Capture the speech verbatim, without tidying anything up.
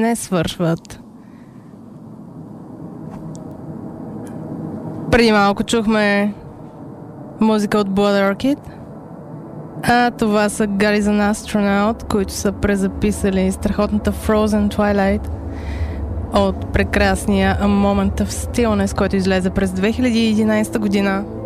не свършват. Преди малко чухме музика от Blood Orchid, а това са God is an Astronaut, които са презаписали страхотната Frozen Twilight от прекрасния A Moment of Stillness, който излезе през две хиляди и единадесета година.